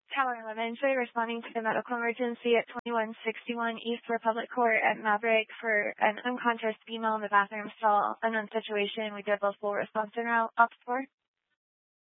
Tower 11, so responding to the medical emergency at 2161 East Republic Court at Maverick for an unconscious female in the bathroom stall. Unknown situation. We did both full response and route ops for.